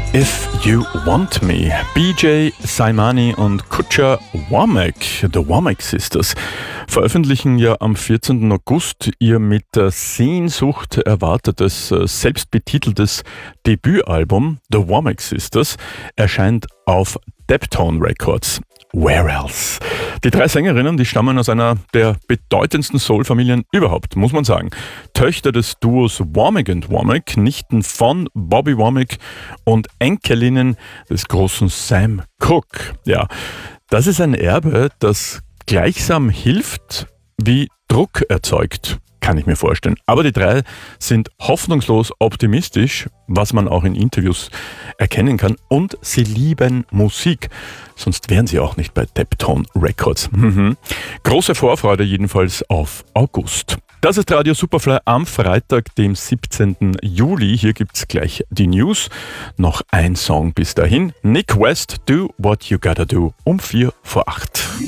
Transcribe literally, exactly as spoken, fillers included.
If You Want Me. B J Saimani und Kutcher Womack, The Womack Sisters, veröffentlichen ja am vierzehnten August ihr mit der Sehnsucht erwartetes, selbstbetiteltes Debütalbum. The Womack Sisters erscheint auf Deptone Records. Where else? Die drei Sängerinnen, die stammen aus einer der bedeutendsten Soul-Familien überhaupt, muss man sagen. Töchter des Duos Womack and Womack, Nichten von Bobby Womack und Enkelinnen des großen Sam Cooke. Ja, das ist ein Erbe, das gleichsam hilft wie Druck erzeugt, kann ich mir vorstellen. Aber die drei sind hoffnungslos optimistisch, was man auch in Interviews erkennen kann. Und sie lieben Musik. Sonst wären sie auch nicht bei Deptone Records. Mhm. Große Vorfreude jedenfalls auf August. Das ist Radio Superfly am Freitag, dem siebzehnten Juli. Hier gibt's gleich die News. Noch ein Song bis dahin. Nick West, Do What You Gotta Do, um vier vor acht.